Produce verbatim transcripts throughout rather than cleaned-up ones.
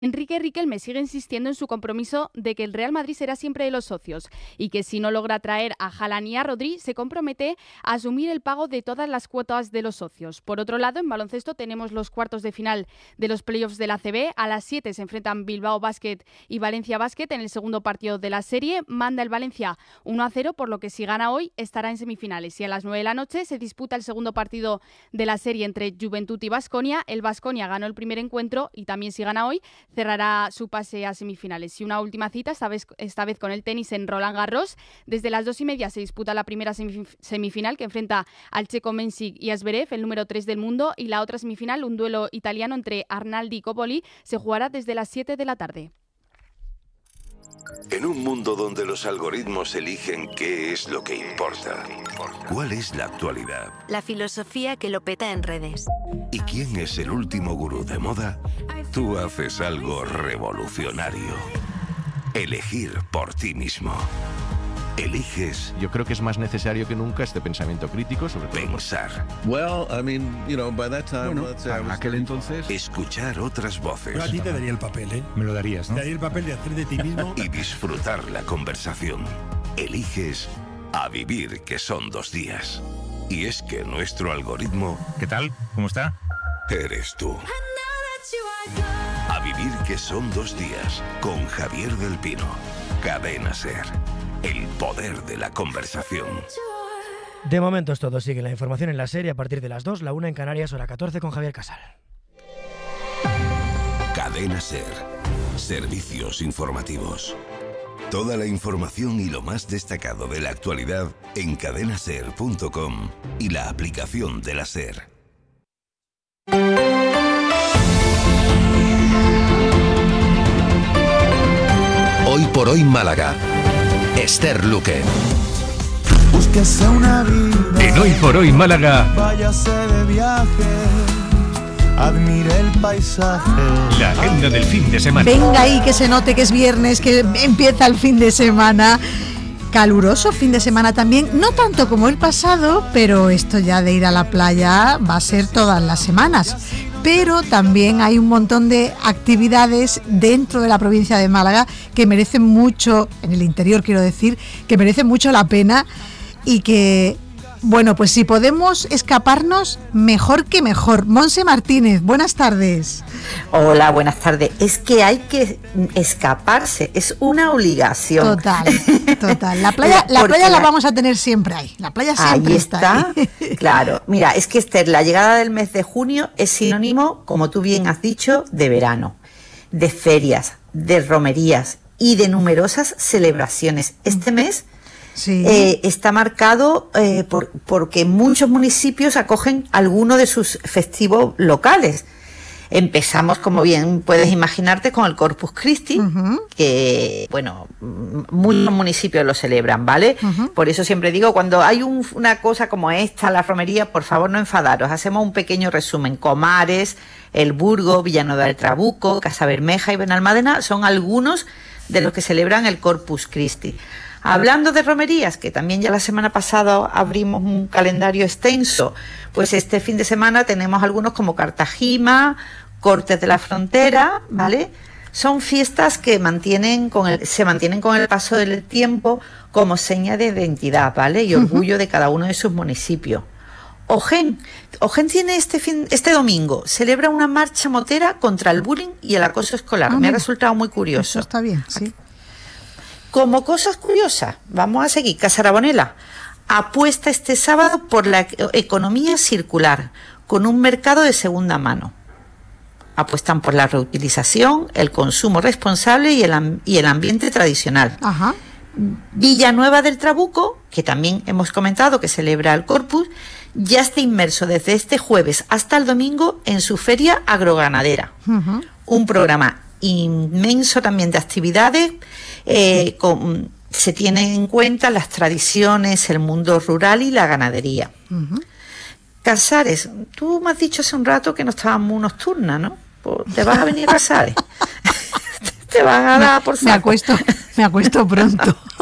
Enrique Riquelme sigue insistiendo en su compromiso de que el Real Madrid será siempre de los socios y que si no logra traer a Haaland y a Rodri, se compromete a asumir el pago de todas las cuotas de los socios. Por otro lado, en baloncesto tenemos los cuartos de final de los playoffs de la A C B. A las siete se enfrentan Bilbao Basket y Valencia Basket en el segundo partido de la serie. Manda el Valencia uno a cero, por lo que si gana hoy estará en semifinales. Y a las nueve de la noche se disputa el segundo partido de la serie entre Juventud y Baskonia. El Baskonia ganó el primer encuentro y también si gana hoy cerrará su pase a semifinales. Y una última cita, esta vez, esta vez con el tenis en Roland Garros. Desde las dos y media se disputa la primera semifinal que enfrenta al checo Mensik y a Zverev, el número tres del mundo, y la otra semifinal, un duelo italiano entre Arnaldi y Coppoli, se jugará desde las siete de la tarde. En un mundo donde los algoritmos eligen qué es lo que importa, ¿cuál es la actualidad? La filosofía que lo peta en redes. ¿Y quién es el último gurú de moda? Tú haces algo revolucionario. Elegir por ti mismo. Eliges. Yo creo que es más necesario que nunca este pensamiento crítico sobre pensar. Well, I mean, you know, by that time, bueno, let's say I was... aquel entonces... Escuchar otras voces. Yo a ti te daría el papel, ¿eh? Me lo darías, ¿no? Te daría el papel de hacer de ti mismo... Y disfrutar la conversación. Eliges a vivir, que son dos días. Y es que nuestro algoritmo... ¿Qué tal? ¿Cómo está? Eres tú. A vivir, que son dos días. Con Javier del Pino. Cadena SER. El poder de la conversación. De momento es todo. Sigue la información en la serie a partir de las dos, la una en Canarias, hora catorce con Javier Casal. Cadena SER. Servicios informativos. Toda la información y lo más destacado de la actualidad en cadena ser punto com y la aplicación de la SER. Hoy por hoy Málaga. Esther Luque. Búsquese una vida. En Hoy por hoy Málaga. Váyase de viaje. Admire el paisaje. La agenda del fin de semana. Venga ahí, que se note que es viernes, que empieza el fin de semana. Caluroso fin de semana también, no tanto como el pasado, pero esto ya de ir a la playa va a ser todas las semanas. Pero también hay un montón de actividades dentro de la provincia de Málaga que merecen mucho, en el interior quiero decir, que merecen mucho la pena y que, bueno, pues si podemos escaparnos, mejor que mejor. Monse Martínez, buenas tardes. Hola, buenas tardes. Es que hay que escaparse, es una obligación. Total, total. La playa, la playa la vamos a tener siempre ahí. La playa siempre ahí está. está Ahí. Claro, mira, es que Esther, la llegada del mes de junio es sinónimo, como tú bien has dicho, de verano, de ferias, de romerías y de numerosas celebraciones. Este mes Sí. Eh, está marcado eh, por, porque muchos municipios acogen alguno de sus festivos locales. Empezamos, como bien puedes imaginarte, con el Corpus Christi, uh-huh. que, bueno, muchos municipios lo celebran, ¿vale? Uh-huh. Por eso siempre digo, cuando hay un, una cosa como esta, la romería, por favor no enfadaros. Hacemos un pequeño resumen. Comares, El Burgo, Villanueva del Trabuco, Casa Bermeja y Benalmádena son algunos de los que celebran el Corpus Christi. Hablando de romerías, que también ya la semana pasada abrimos un calendario extenso, pues este fin de semana tenemos algunos como Cartagima, Cortes de la Frontera, ¿vale? Son fiestas que mantienen con el, se mantienen con el paso del tiempo como seña de identidad, ¿vale? Y orgullo uh-huh. de cada uno de sus municipios. Ojén, Ojén tiene este fin, este domingo, celebra una marcha motera contra el bullying y el acoso escolar. Ah, Me ha resultado muy curioso. Eso está bien, sí. Como cosas curiosas, vamos a seguir. Casarabonela apuesta este sábado por la economía circular, con un mercado de segunda mano. Apuestan por la reutilización, el consumo responsable y el, y el ambiente tradicional. Ajá. Villanueva del Trabuco, que también hemos comentado que celebra el Corpus, ya está inmerso desde este jueves hasta el domingo en su feria agroganadera. Uh-huh. Un programa inmenso también de actividades. Eh, con, se tienen en cuenta las tradiciones, el mundo rural y la ganadería. Uh-huh. Casares, tú me has dicho hace un rato que no estabas muy nocturna, ¿no? Pues te vas a venir a Casares. Te van a dar por saco. Me acuesto, me acuesto pronto.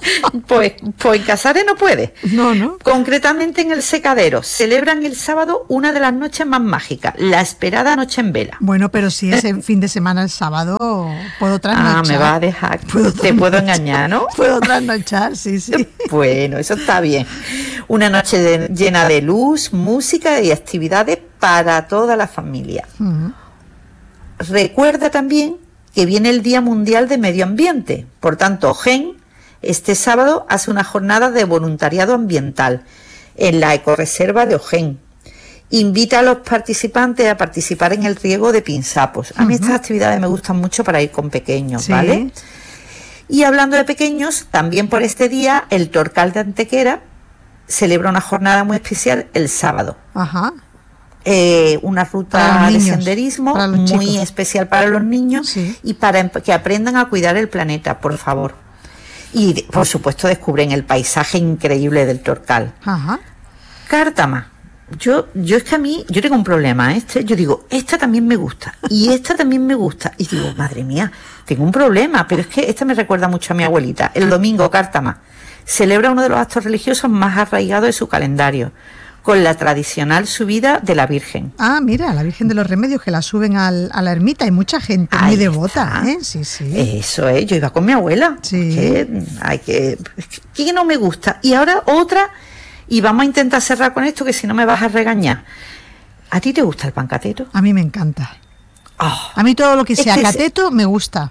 Pues, pues en Casares no puede. No, no. Concretamente en el Secadero celebran el sábado una de las noches más mágicas, la esperada noche en vela. Bueno, pero si es el fin de semana el sábado, puedo trasnochar. Ah, me va a dejar. ¿Puedo Te puedo engañar, ¿no? Puedo trasnochar, sí, sí. Bueno, eso está bien. Una noche de, llena de luz, música y actividades para toda la familia. Uh-huh. Recuerda también que viene el Día Mundial de Medio Ambiente. Por tanto, Ojén este sábado hace una jornada de voluntariado ambiental en la ecorreserva de Ojén. Invita a los participantes a participar en el riego de pinsapos. A mí uh-huh. estas actividades me gustan mucho para ir con pequeños, sí. ¿vale? Y hablando de pequeños, también por este día el Torcal de Antequera celebra una jornada muy especial el sábado. Ajá. Eh, una ruta de senderismo muy chicos. especial para los niños sí. y para que aprendan a cuidar el planeta, por favor. Y por supuesto descubren el paisaje increíble del Torcal. Ajá. Cártama. Yo, yo es que a mí, yo tengo un problema, este, yo digo, esta también me gusta, y esta también me gusta, y digo, madre mía, tengo un problema, pero es que esta me recuerda mucho a mi abuelita. El domingo, Cártama celebra uno de los actos religiosos más arraigados de su calendario, con la tradicional subida de la Virgen. Ah, mira, la Virgen de los Remedios, que la suben al, a la ermita, hay mucha gente Ahí muy devota, está. ¿eh? Sí, sí. Eso es, yo iba con mi abuela. Sí. Que hay que, que no me gusta. Y ahora otra, y vamos a intentar cerrar con esto, que si no me vas a regañar. ¿A ti te gusta el pan cateto? A mí me encanta. Oh, a mí todo lo que sea es que cateto se... me gusta.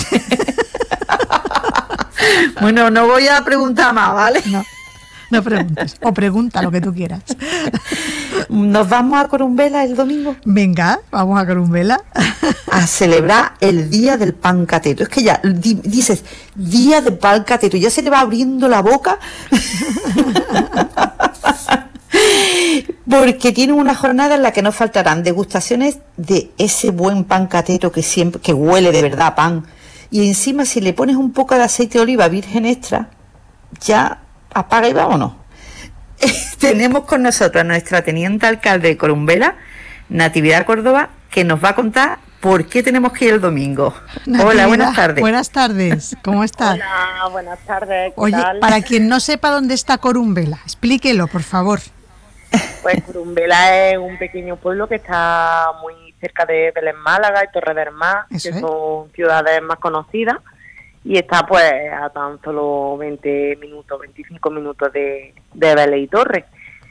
Bueno, no voy a preguntar más, ¿vale? No. No preguntes, o pregunta lo que tú quieras. ¿Nos vamos a Corumbela el domingo? Venga, vamos a Corumbela. A celebrar el Día del Pan Cateto. Es que ya di, dices, Día del Pan Cateto, ya se te va abriendo la boca. Porque tienen una jornada en la que no faltarán degustaciones de ese buen pan cateto que siempre que huele de verdad a pan. Y encima si le pones un poco de aceite de oliva virgen extra, ya... apaga y vámonos. Tenemos con nosotros a nuestra teniente alcalde de Corumbela, Natividad Córdoba, que nos va a contar por qué tenemos que ir el domingo. Natividad, hola, buenas tardes. Buenas tardes, ¿cómo estás? Hola, buenas tardes. ¿Qué Oye, tal? Para quien no sepa dónde está Corumbela, explíquelo, por favor. Pues Corumbela es un pequeño pueblo que está muy cerca de Belén Málaga y Torre del Mar, Eso que es. son ciudades más conocidas. Y está pues a tan solo veinte minutos, veinticinco minutos de, de Belén y Torre.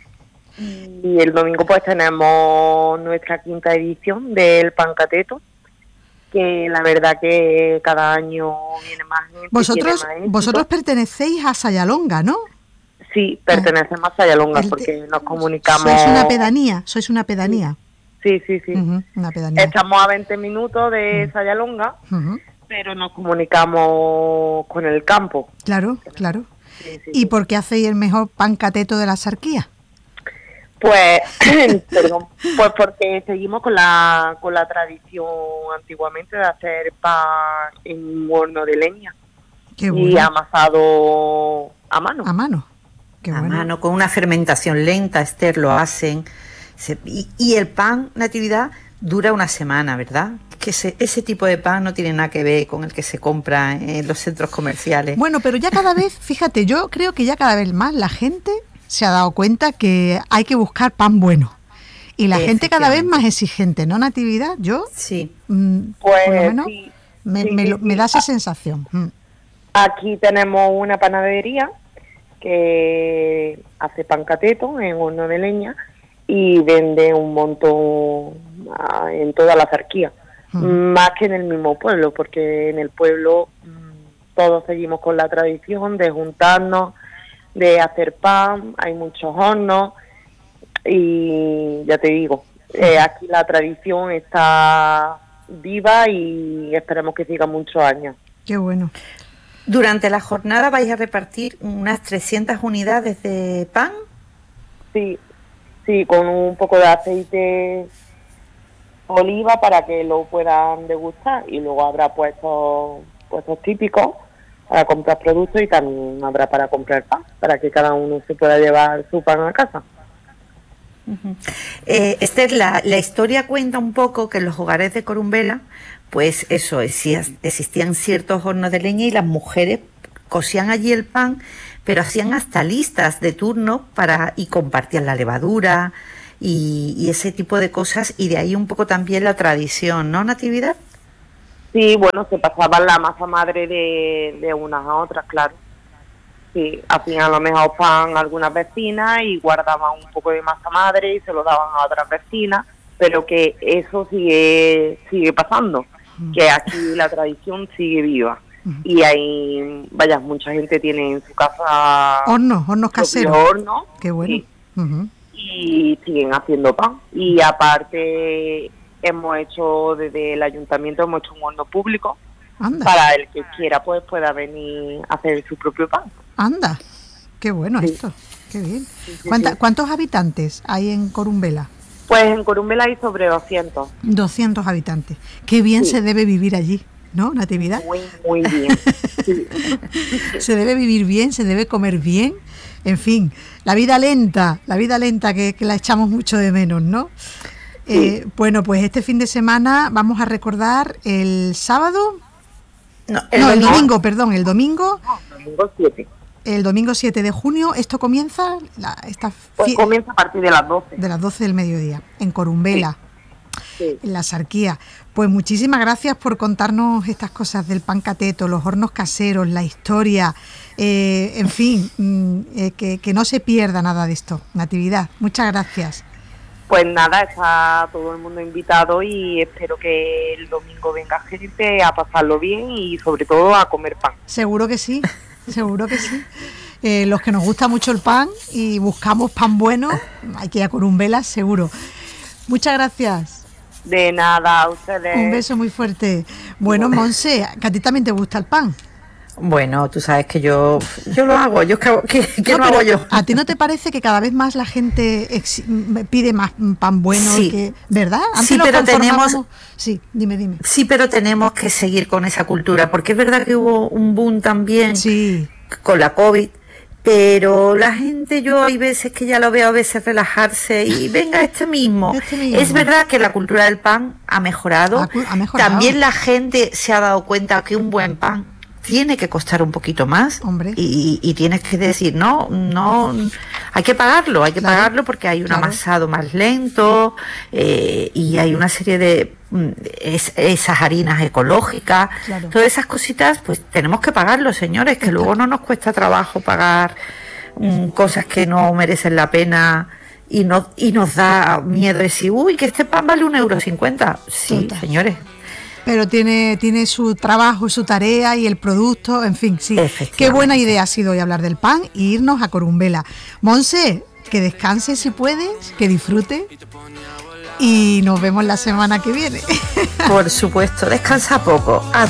Y el domingo pues tenemos nuestra quinta edición del Pan Cateto, que la verdad que cada año viene más gente. Vosotros, más éxito. vosotros pertenecéis a Sayalonga, ¿no? Sí, pertenecemos a Sayalonga porque nos comunicamos... Sois una pedanía, sois una pedanía. Sí, sí, sí. Uh-huh, una pedanía. Estamos a veinte minutos de uh-huh. Sayalonga. Uh-huh. Pero nos comunicamos con el campo. Claro, claro. Sí, sí, ¿Y sí. por qué hacéis el mejor pan cateto de la Sarquía? Pues, perdón, pues porque seguimos con la con la tradición antiguamente de hacer pan en un horno de leña. Qué bueno. Y amasado a mano. A mano. Qué a bueno. mano, con una fermentación lenta, Esther, lo hacen. Se, y, y el pan, Natividad, dura una semana, ¿verdad? Que ese, ese tipo de pan no tiene nada que ver con el que se compra en los centros comerciales. Bueno, pero ya cada vez, fíjate, yo creo que ya cada vez más la gente se ha dado cuenta que hay que buscar pan bueno. Y la gente cada vez más exigente, ¿no, Natividad? Yo, sí. Mmm, pues, por lo menos, sí, me, sí, me, sí, lo, me sí. da esa sensación. Mm. Aquí tenemos una panadería que hace pan cateto en horno de leña y vende un montón en toda la Zarquía. Mm. Más que en el mismo pueblo, porque en el pueblo mmm, todos seguimos con la tradición de juntarnos, de hacer pan, hay muchos hornos y ya te digo, eh, aquí la tradición está viva y esperemos que siga muchos años. Qué bueno. Durante la jornada vais a repartir unas trescientas unidades de pan. Sí, sí, con un poco de aceite oliva para que lo puedan degustar y luego habrá puestos puestos típicos para comprar productos y también habrá para comprar pan para que cada uno se pueda llevar su pan a casa. Uh-huh. eh, Esther, la, la historia cuenta un poco que en los hogares de Corumbela pues eso, existían ciertos hornos de leña y las mujeres cosían allí el pan, pero hacían hasta listas de turno para y compartían la levadura y, y ese tipo de cosas, y de ahí un poco también la tradición, ¿no, Natividad? Sí, bueno, se pasaban la masa madre de, de unas a otras, claro. Sí, hacían a lo mejor pan a algunas vecinas y guardaban un poco de masa madre y se lo daban a otras vecinas, pero que eso sigue sigue pasando, que aquí la tradición sigue viva. Y ahí, vaya, mucha gente tiene en su casa hornos, hornos caseros. Hornos, qué bueno. Sí, uh-huh. Y siguen haciendo pan. Y aparte hemos hecho, desde el ayuntamiento hemos hecho un horno público. Anda. Para el que quiera pues pueda venir a hacer su propio pan. Anda, qué bueno sí. Esto, qué bien. Sí, sí, sí. ¿Cuántos habitantes hay en Corumbela? Pues en Corumbela hay sobre doscientos. doscientos habitantes. Qué bien sí. se debe vivir allí, ¿no, Natividad? Muy, muy bien. Sí. Se debe vivir bien, se debe comer bien. En fin, la vida lenta, la vida lenta que, que la echamos mucho de menos, ¿no? Sí. Eh, bueno, pues este fin de semana vamos a recordar el sábado... No, el, no, domingo. el domingo, perdón, el domingo. No, domingo siete. El domingo siete de junio, ¿esto comienza? La, esta pues comienza a partir de las doce. De las doce del mediodía, en Corumbela, sí. Sí. En la Sarquía. Pues muchísimas gracias por contarnos estas cosas del pan cateto, los hornos caseros, la historia, eh, en fin, eh, que, que no se pierda nada de esto. Natividad, muchas gracias. Pues nada, está todo el mundo invitado y espero que el domingo venga gente a pasarlo bien y sobre todo a comer pan. Seguro que sí, seguro que sí. Eh, los que nos gusta mucho el pan y buscamos pan bueno, hay que ir a Corumbela, seguro. Muchas gracias. De nada, a ustedes. Un beso muy fuerte. Bueno, Monse, que a ti también te gusta el pan. Bueno, tú sabes que yo yo lo hago, yo que, que, que no, no hago yo. ¿A ti no te parece que cada vez más la gente ex- pide más pan bueno? Sí. Que, ¿verdad? Antes sí, pero tenemos... Sí, dime, dime. Sí, pero tenemos que seguir con esa cultura, porque es verdad que hubo un boom también sí. con la COVID, pero la gente, yo hay veces que ya lo veo a veces relajarse y venga este mismo. Este mismo. Es verdad que la cultura del pan ha mejorado. Ha, ha mejorado. También la gente se ha dado cuenta que un buen pan tiene que costar un poquito más. Hombre. Y, y tienes que decir, no, no, hay que pagarlo, hay que claro. pagarlo porque hay un claro. amasado más lento eh, y hay una serie de es, esas harinas ecológicas, claro. todas esas cositas, pues tenemos que pagarlo, señores, que luego no nos cuesta trabajo pagar um, cosas que no merecen la pena y, no, y nos da miedo decir, uy, que este pan vale un euro cincuenta. Sí, Total. señores. Pero tiene tiene su trabajo, su tarea y el producto, en fin, sí. Qué buena idea ha sido hoy hablar del pan e irnos a Corumbela. Monse, que descanse si puedes, que disfrute y nos vemos la semana que viene. Por supuesto, descansa poco. Adiós.